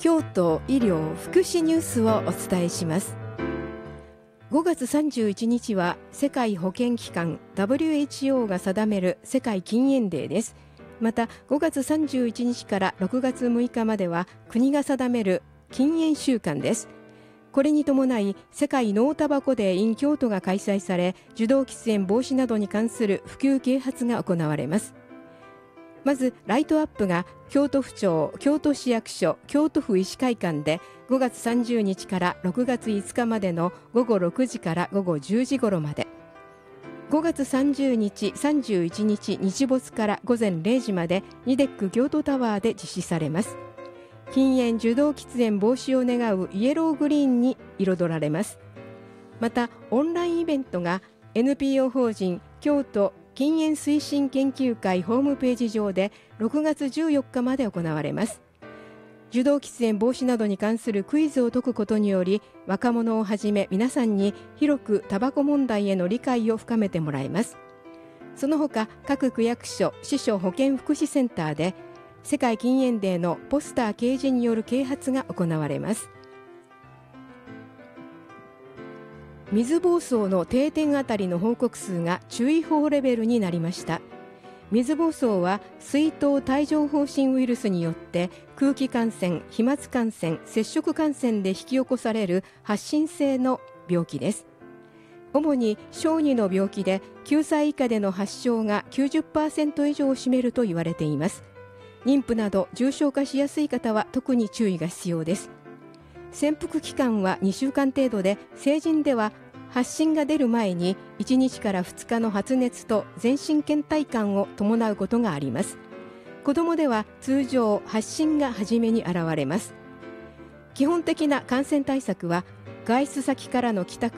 京都医療福祉ニュースをお伝えします。5月31日は世界保健機関 WHO が定める世界禁煙デーです。また5月31日から6月6日までは国が定める禁煙週間です。これに伴い世界ノータバコデー in 京都が開催され、受動喫煙防止などに関する普及啓発が行われます。まずライトアップが京都府庁、京都市役所、京都府医師会館で5月30日から6月5日までの午後6時から午後10時頃まで、5月30日、31日日没から午前0時までニデック京都タワーで実施されます。禁煙受動喫煙防止を願うイエローグリーンに彩られます。またオンラインイベントが NPO 法人京都禁煙推進研究会ホームページ上で6月14日まで行われます。受動喫煙防止などに関するクイズを解くことにより、若者をはじめ皆さんに広くタバコ問題への理解を深めてもらいます。その他、各区役所、市所保健福祉センターで世界禁煙デーのポスター掲示による啓発が行われます。水疱瘡の定点あたりの報告数が注意報レベルになりました。水疱瘡は水痘帯状疱疹ウイルスによって空気感染、飛沫感染、接触感染で引き起こされる発疹性の病気です。主に小児の病気で9歳以下での発症が 90% 以上を占めると言われています。妊婦など重症化しやすい方は特に注意が必要です。潜伏期間は2週間程度で、成人では発疹が出る前に1日から2日の発熱と全身倦怠感を伴うことがあります。子どもでは通常発疹が初めに現れます。基本的な感染対策は外出先からの帰宅